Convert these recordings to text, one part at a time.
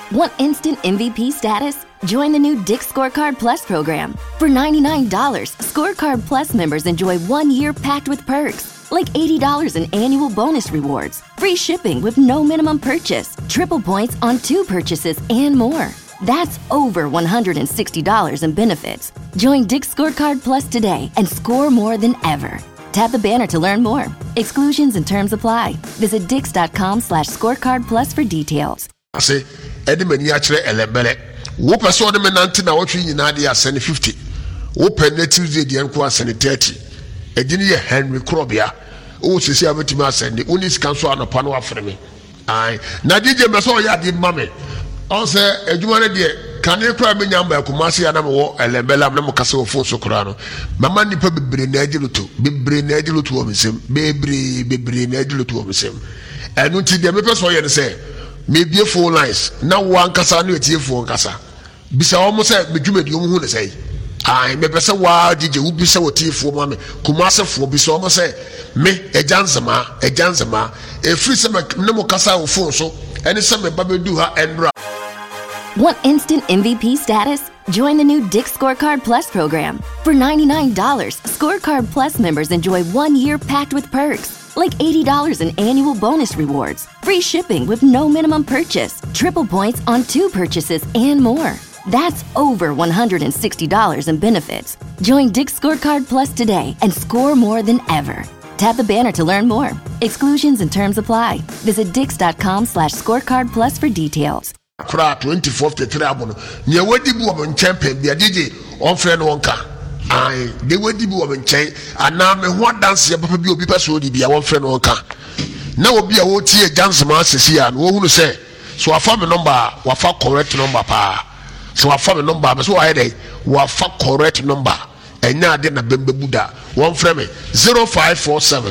Want instant MVP status? Join the new Dick's Scorecard Plus program. For $99, Scorecard Plus members enjoy 1 year packed with perks, like $80 in annual bonus rewards, free shipping with no minimum purchase, triple points on 2 purchases, and more. That's over $160 in benefits. Join Dick's Scorecard Plus today and score more than ever. Tap the banner to learn more. Exclusions and terms apply. Visit dix.com/scorecard plus for details. Eddie Meniacre Elebele. Wo person de menante na wotwe nyina de asene 50. Wo penetive de enko asene 30. Edini ye Henry Krobia. Wo sisi abetimi asene. Uni skanso anopa no afre me. Ai. Na DJ meso ya de mame. On say edwuma ne de kane kra me nyamba akumase ya na me wo Elebele am na mo kase wo fon so kra no. Mama nipa bebre na agiluto. Bebre na agiluto wo mesem. Bebre na agiluto wo mesem. Enu ti de me person ye ne say maybe phone lines na one kasa no etie phone kasa bisa wo mo say medwumadi wo hu ne say ai me pese wa DJ wo bisa wo tie phone ma me kumase fo bisa wo mo say me ejanzema e free se me mo kasa wo phone so ene se me babedu ha enra. Want instant MVP status? Join the new Dick's Scorecard Plus program. For $99, Scorecard Plus members enjoy 1 year packed with perks, like $80 in annual bonus rewards, free shipping with no minimum purchase, triple points on 2 purchases, and more. That's over $160 in benefits. Join Dick's Scorecard Plus today and score more than ever. Tap the banner to learn more. Exclusions and terms apply. Visit dix.com/scorecard plus for details. Kra 2043 abono nye wadi bu wo champion bia DJ on friend wonka ai de wadi bu wo nchen ana me ho dance ya papa bi obi paso di bia won friend wonka na obi a wo tie jansema asesi a no wo hunu say so afa me number wafa correct number pa so afa me number me so wa dey wafa correct number enya de na bembe buda won friend me 0547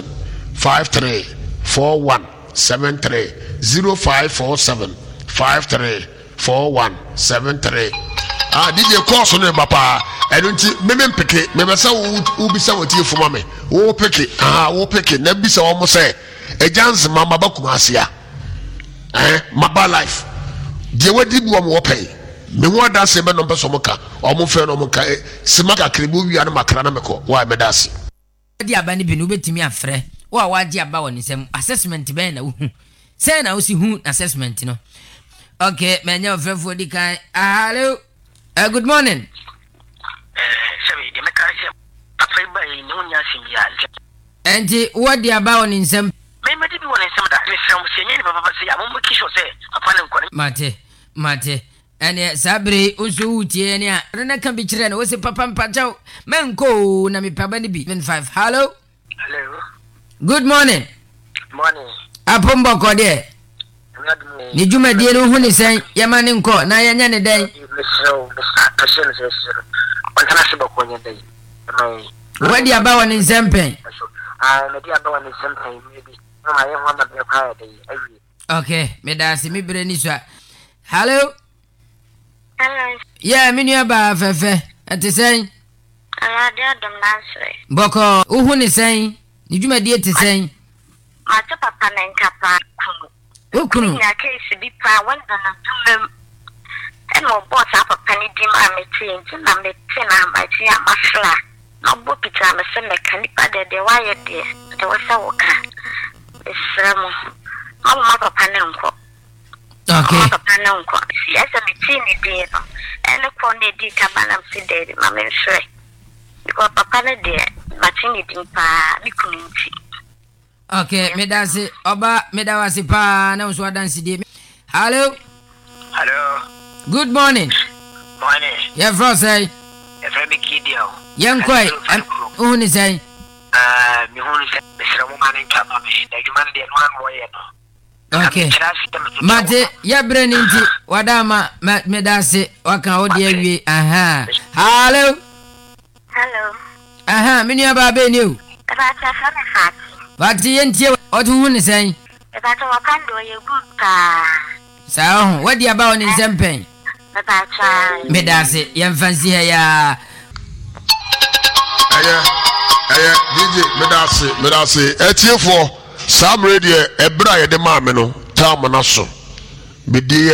534173 0547 534173. DJ course no papa enunti me peke me be say wo bisa wotie fuma me wo peke wo peke na bisa wo mo say ejanse mama bakumase a maba life de wadi bu wo pay me ho dance be no peso mo ka o mo fe no mo ka simaka krebu wi an makra na meko wa me dance di aba ni bi no betimi afre wa waji aba woni sem assessment be na wo say na wo si hu assessment no. Okay, menya ofefo di kai. Hello. Good morning. Sorry, the mechanism. After by no nyasi ya. Enti what di aba on nsem? Me di bi won nsem da. Me from senye ni papa say amon kisho say apana nkwane. Mate. Ene sabre usu utie ne a. Na kan bi kire na wo se papa mpachaw. Menko na me papa ni bi. 25. Hello. Good morning. Morning. Apombo ko de. Ni dwumadi no hu ni sen yamane nko na yanya ne den wadi aba woni nsempen okay me da si mi bre ni so hello yeah me nua ba fefe atisen dia dom nanse boko hu ni sen ni dwumadi atisen ma ta papa na nkapa okunu ya case bi pa wanda na tumem eno boss apa pani di ma metin na metin na ma ti amafla na bo pita me se mechanic de wire de wasa woka esramo ma papa na nko okay papa na nko si asa metin ni de no ene ko ne di ka bana si de ma me hwe because papa na de matin ni di pa bi community. Okay, medasi oba medawasi pa na uswa dance di. Hello. Good morning. Morning. Yeah, bro say. Efre be kidio. Yankoi, uni say. Me hunu say besra mo manen kama me. Da jumane de no an woye no. Okay. Mate ya breni nti wadama medasi waka odi awie. Aha. Hello. Aha, mini aba be ni o. Bati yentie otu hu ni sen. Bata wakando ye guta. Sao, wadi aba oni nsempen. Bata. Medase yemfansi ya. Aya DJ medase etiefo Sam radio ebra ye de ma me no tam na so. Bidi